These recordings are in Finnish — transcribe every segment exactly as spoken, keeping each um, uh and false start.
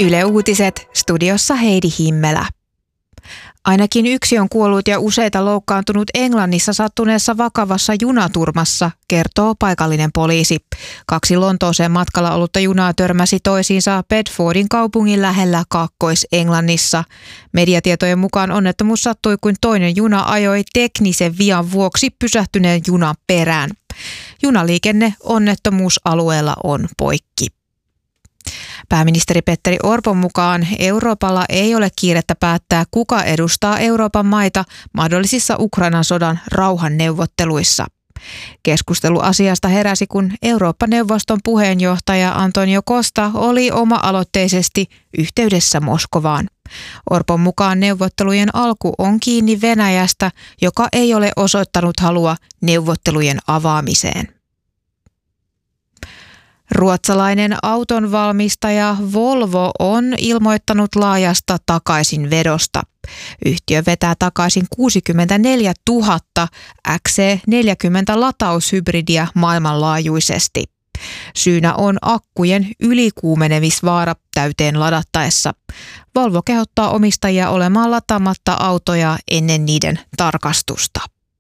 Yle Uutiset, studiossa Heidi Himmelä. Ainakin yksi on kuollut ja useita loukkaantunut Englannissa sattuneessa vakavassa junaturmassa, kertoo paikallinen poliisi. Kaksi Lontooseen matkalla ollutta junaa törmäsi toisiinsa Bedfordin kaupungin lähellä Kaakkois-Englannissa. Mediatietojen mukaan onnettomuus sattui, kun toinen juna ajoi teknisen vian vuoksi pysähtyneen junan perään. Junaliikenne onnettomuusalueella on poikki. Pääministeri Petteri Orpon mukaan Euroopalla ei ole kiirettä päättää, kuka edustaa Euroopan maita mahdollisissa Ukrainan sodan rauhanneuvotteluissa. Keskustelu asiasta heräsi, kun Eurooppa-neuvoston puheenjohtaja Antonio Costa oli oma-aloitteisesti yhteydessä Moskovaan. Orpon mukaan neuvottelujen alku on kiinni Venäjästä, joka ei ole osoittanut halua neuvottelujen avaamiseen. Ruotsalainen autonvalmistaja Volvo on ilmoittanut laajasta takaisinvedosta. Yhtiö vetää takaisin kuusikymmentäneljätuhatta X C neljäkymmentä lataushybridiä maailmanlaajuisesti. Syynä on akkujen ylikuumenemisvaara täyteen ladattaessa. Volvo kehottaa omistajia olemaan lataamatta autoja ennen niiden tarkastusta.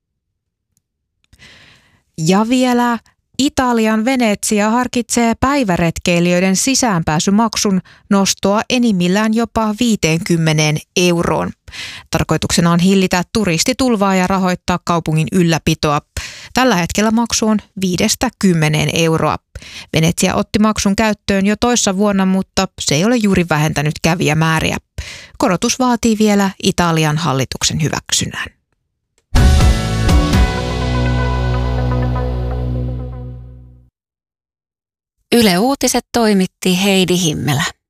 Ja vielä Italian Venetsia harkitsee päiväretkeilijöiden sisäänpääsymaksun nostoa enimmillään jopa viisikymmentä euroon. Tarkoituksena on hillitä turistitulvaa ja rahoittaa kaupungin ylläpitoa. Tällä hetkellä maksu on viidestä kymmeneen euroa. Venetsia otti maksun käyttöön jo toissa vuonna, mutta se ei ole juuri vähentänyt kävijämääriä. Korotus vaatii vielä Italian hallituksen hyväksynnän. Yle Uutiset toimitti Heidi Himmelä.